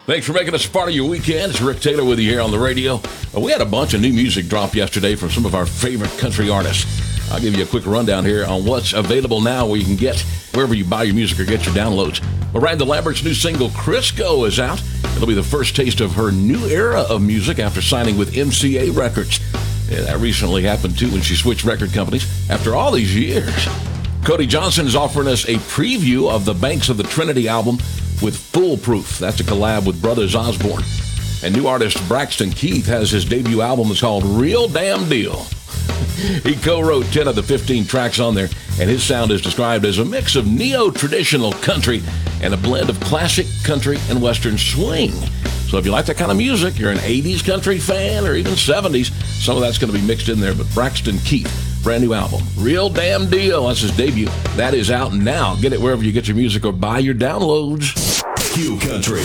Thanks for making us part of your weekend. It's Rick Taylor with you here on the radio. We had a bunch of new music drop yesterday from some of our favorite country artists. I'll give you a quick rundown here on what's available now where you can get wherever you buy your music or get your downloads. Miranda Lambert's new single, Crisco, is out. It'll be the first taste of her new era of music after signing with MCA Records. Yeah, that recently happened, too, when she switched record companies after all these years. Cody Johnson is offering us a preview of the Banks of the Trinity album with Foolproof. That's a collab with Brothers Osborne. And new artist Braxton Keith has his debut album that's called Real Damn Deal. He co-wrote 10 of the 15 tracks on there, and his sound is described as a mix of neo-traditional country and a blend of classic country and western swing. So if you like that kind of music, you're an 80s country fan or even 70s, some of that's going to be mixed in there. But Braxton Keith, brand new album, Real Damn Deal. That's his debut. That is out now. Get it wherever you get your music or buy your downloads. Q Country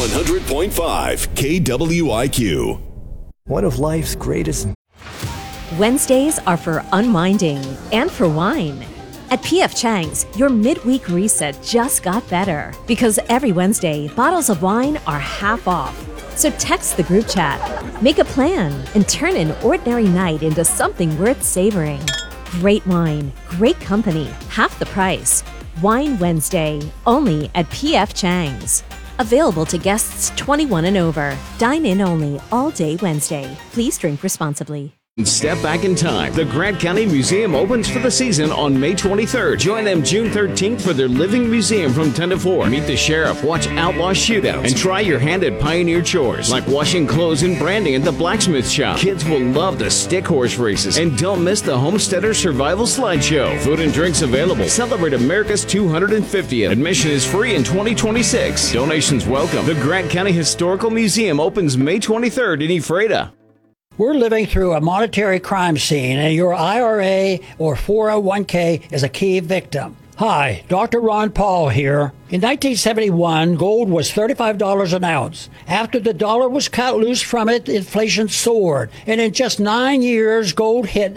100.5 KWIQ. One of life's greatest. Wednesdays are for unwinding and for wine. At P.F. Chang's, your midweek reset just got better because every Wednesday, bottles of wine are half off. So text the group chat, make a plan, and turn an ordinary night into something worth savoring. Great wine, great company, half the price. Wine Wednesday, only at P.F. Chang's. Available to guests 21 and over. Dine in only all day Wednesday. Please drink responsibly. Step back in time. The Grant County Museum opens for the season on May 23rd. Join them June 13th for their Living Museum from 10 to 4. Meet the sheriff, watch outlaw shootouts, and try your hand at pioneer chores like washing clothes and branding at the blacksmith shop. Kids will love the stick horse races, and don't miss the Homesteader Survival Slideshow. Food and drinks available. Celebrate America's 250th. Admission is free in 2026. Donations welcome. The Grant County Historical Museum opens May 23rd in Ephrata. We're living through a monetary crime scene, and your IRA or 401k is a key victim. Hi, Dr. Ron Paul here. In 1971, gold was $35 an ounce. After the dollar was cut loose from it, inflation soared. And in just 9 years, gold hit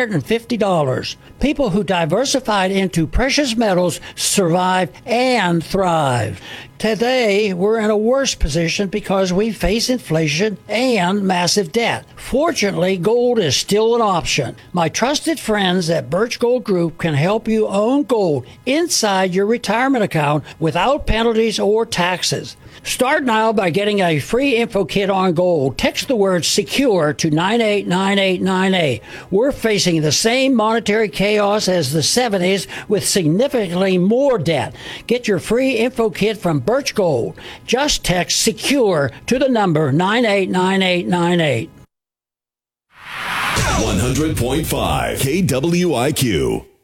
$850. People who diversified into precious metals survived and thrived. Today, we're in a worse position because we face inflation and massive debt. Fortunately, gold is still an option. My trusted friends at Birch Gold Group can help you own gold inside your retirement account without penalties or taxes. Start now by getting a free info kit on gold. Text the word SECURE to 989898. We're facing the same monetary chaos as the 70s with significantly more debt. Get your free info kit from Birch Gold. Just text SECURE to the number 989898. 100.5 KWIQ.